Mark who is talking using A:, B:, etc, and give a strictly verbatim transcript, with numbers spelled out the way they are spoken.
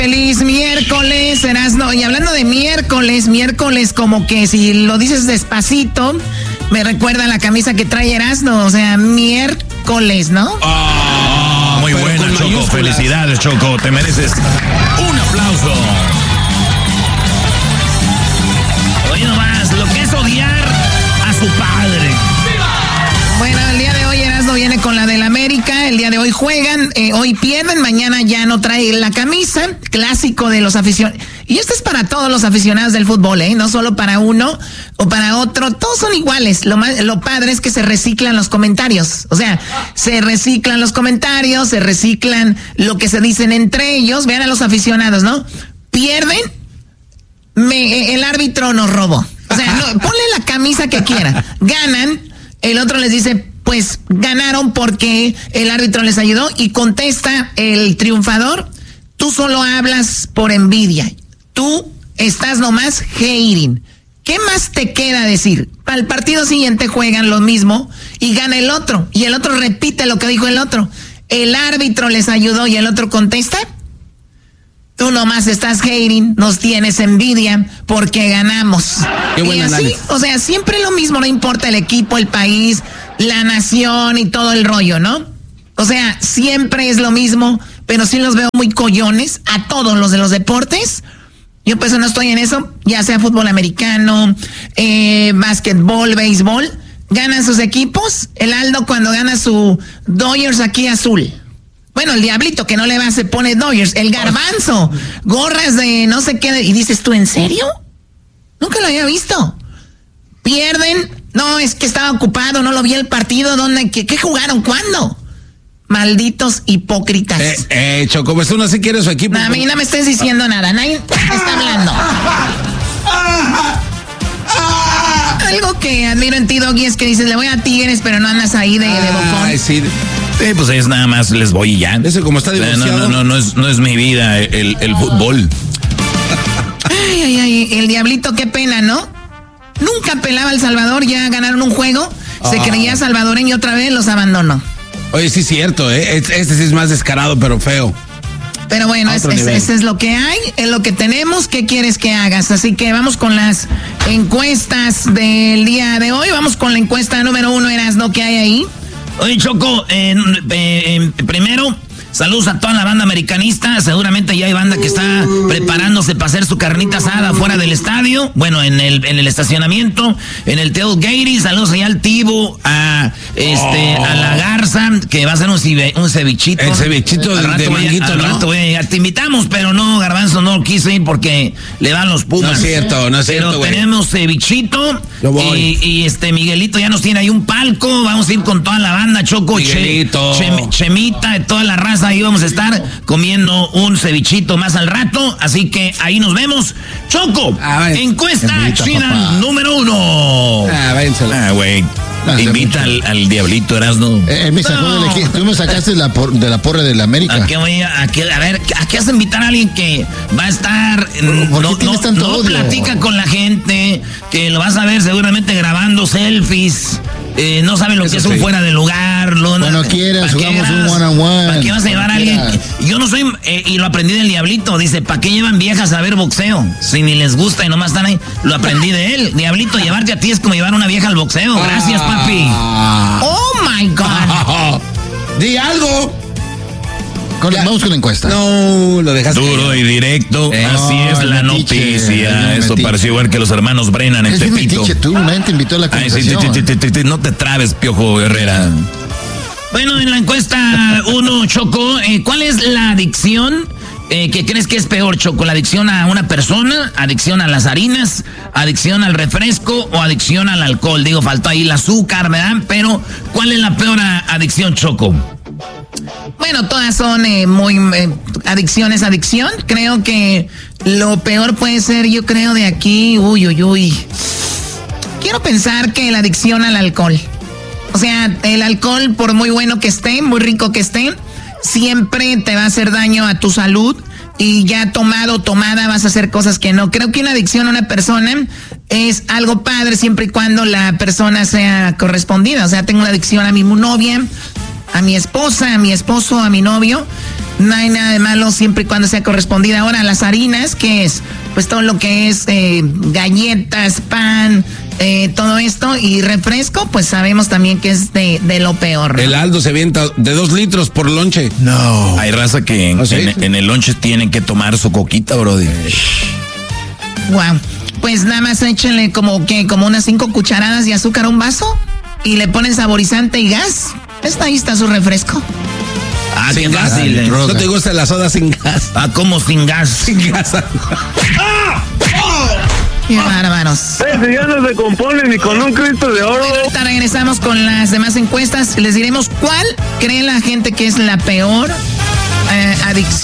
A: Feliz miércoles, Erasno. Y hablando de miércoles, miércoles como que si lo dices despacito, me recuerda la camisa que trae Erasno, o sea, miércoles, ¿no?
B: Oh, muy
C: Pero
B: buena, Choco.
C: mayúsculas.
B: Felicidades, Choco. Te mereces un aplauso. Oye, nomás, lo que es odiar a su padre.
A: Bueno, el día de hoy Erasno viene con la del América, el día de hoy juegan, eh, hoy pierden, mañana ya no trae la camisa, clásico de los aficionados. Y esto es para todos los aficionados del fútbol, ¿eh? No solo para uno o para otro, todos son iguales. Lo, más, lo padre es que se reciclan los comentarios, o sea, se reciclan los comentarios, se reciclan lo que se dicen entre ellos. Vean a los aficionados, ¿no? Pierden, me, el árbitro nos robó. O sea, no, ponle la camisa que quiera, ganan. El otro les dice, pues ganaron porque el árbitro les ayudó, y contesta el triunfador, tú solo hablas por envidia, tú estás nomás hating. ¿Qué más te queda decir? Al partido siguiente juegan lo mismo y gana el otro, y el otro repite lo que dijo el otro. El árbitro les ayudó y el otro contesta, tú nomás estás hating, nos tienes envidia porque ganamos.
C: Qué buen
A: y así,
C: análisis.
A: o sea, siempre lo mismo, no importa el equipo, el país, la nación y todo el rollo, ¿no? O sea, siempre es lo mismo, pero sí los veo muy collones a todos los de los deportes. Yo pues no estoy en eso, ya sea fútbol americano, eh, básquetbol, béisbol, ganan sus equipos. El Aldo cuando gana su Dodgers aquí azul. Bueno, el Diablito que no le va se pone Dodgers. El Garbanzo, gorras de no sé qué. Y dices, ¿tú en serio? Nunca lo había visto. Pierden. No, es que estaba ocupado, no lo vi el partido. ¿Dónde? ¿Qué, qué jugaron? ¿Cuándo? Malditos hipócritas.
C: Eh, eh, Choco, pues uno sí quiere su equipo.
A: No, a mí no me estés diciendo nada. Nadie está hablando. Algo que admiro en ti, Doggy, es que dices, le voy a Tigres, pero no andas ahí de, de bocón.
C: Ay, sí.
B: Eh, pues es nada más, les voy y ya.
C: Ese como está
B: O sea,
C: divorciado.
B: No, no, no, no es, no es mi vida el, el fútbol.
A: Ay, ay, ay, el Diablito, qué pena, ¿no? Nunca pelaba a El Salvador, ya ganaron un juego, se
C: Ah.
A: creía salvadoreño otra vez, los abandonó.
C: Oye, sí es cierto, ¿eh? Este, este sí es más descarado, pero feo.
A: Pero bueno,
C: A
A: es,
C: otro
A: es,
C: nivel.
A: es, es lo que hay, es lo que tenemos. ¿Qué quieres que hagas? Así que vamos con las encuestas del día de hoy. Vamos con la encuesta número uno, Erasno, ¿qué hay ahí?
B: Oye, Choco, eh, eh, eh, primero, saludos a toda la banda americanista. Seguramente ya hay banda que está preparándose para hacer su carnita asada fuera del estadio. Bueno, en el, en el estacionamiento, en el tailgate. Saludos allá al Tibo, a este,
C: Oh.
B: a la Garza, que va a hacer un, cibe- un cevichito.
C: El cevichito
B: Al
C: de-
B: rato
C: de
B: voy a-
C: manguito,
B: al
C: ¿no?
B: rato voy a llegar. Te invitamos, pero no, Garbanzo no quiso ir porque le van los Pumas.
C: No es cierto, no es
B: Pero
C: cierto, güey.
B: tenemos cevichito.
C: Yo voy.
B: Y, y este Miguelito ya nos tiene ahí un palco. Vamos a ir con toda la banda, Choco. Che-
C: Miguelito.
B: Chem- Chemita, toda la raza, ahí vamos a estar comiendo un cevichito más al rato, así que ahí nos vemos. Choco,
C: Ah, vaya.
B: encuesta
D: Invita,
B: china
D: papá.
B: número uno.
C: Ah, váyensela.
B: Ah, güey,
D: Ah, hace
B: invita al, al Diablito, Erasno.
D: Eh, él me sacó
B: No.
D: del equipo. Tú me sacaste la por- de la porra de la América.
B: ¿A qué voy a, a qué- a ver, ¿a qué vas a invitar a alguien que va a estar, mm,
D: ¿Por qué
B: no,
D: tienes
B: no,
D: tanto
B: no
D: odio?
B: platica con la gente, que lo vas a ver seguramente grabando selfies, eh, no sabe lo
D: Eso
B: que es un
D: sí.
B: fuera de lugar. Lo,
D: Cuando quieras,
B: ¿pa' qué
D: jugamos un
B: vas-
D: one on one.
B: ¿Para qué vas a llevar a
D: Cuando
B: alguien?
D: quieras.
B: que- yo no soy, eh, y lo aprendí del Diablito, dice, ¿para qué llevan viejas a ver boxeo? Si ni les gusta y nomás están ahí. Lo aprendí de él. Diablito, llevarte a ti es como llevar a una vieja al boxeo. Gracias, papi.
C: Ah.
A: Oh my God.
C: Di algo.
D: Con-
C: Ya.
D: vamos con la encuesta.
C: No, lo dejaste.
B: Duro y directo,
C: Eh,
B: así
D: no,
B: es
D: el
B: la
D: metiche,
B: noticia.
D: el
B: Eso
D: metiche.
B: pareció ver que los hermanos Brennan en
D: Es bien
B: Tepito.
D: metiche tú, nadie te invitó a la
B: Ay, sí,
D: conversación.
B: ti, ti, ti, ti, ti, no te trabes, Piojo Herrera. Bueno, en la encuesta uno, Choco, eh, ¿cuál es la adicción eh, que crees que es peor, Choco? ¿La adicción a una persona, adicción a las harinas, adicción al refresco o adicción al alcohol? Digo, faltó ahí el azúcar, ¿verdad? Pero, ¿cuál es la peor adicción, Choco?
A: Bueno, todas son eh, muy... Eh, adicción es adicción. Creo que lo peor puede ser, yo creo, de aquí... Uy, uy, uy. Quiero pensar que la adicción al alcohol. O sea, el alcohol, por muy bueno que esté, muy rico que esté, siempre te va a hacer daño a tu salud. Y ya tomado o tomada vas a hacer cosas que no. Creo que una adicción a una persona es algo padre siempre y cuando la persona sea correspondida. O sea, tengo una adicción a mi novia, a mi esposa, a mi esposo, a mi novio. no hay nada de malo siempre y cuando sea correspondida. Ahora, las harinas, ¿qué es? Pues todo lo que es eh, galletas, pan, eh, todo esto. Y refresco, pues sabemos también que es de, de lo peor, ¿no?
C: El Aldo se avienta de dos litros por lonche.
D: No.
B: Hay raza que en,
C: ¿Ah, sí?
B: en, en el lonche tienen que tomar su coquita, brody.
A: Wow. Pues nada más échenle como que como unas cinco cucharadas de azúcar a un vaso y le ponen saborizante y gas. Está ahí está su refresco.
B: Ah,
C: Sin
B: qué
C: gas.
B: fácil. ¿eh?
C: ¿No te gusta la soda sin gas?
B: Ah, como sin gas.
C: Sin gas.
A: Qué bárbaros.
E: Si ya no se compone ni con un Cristo de oro.
A: Bueno, ahorita regresamos con las demás encuestas. Les diremos cuál cree la gente que es la peor eh, adicción.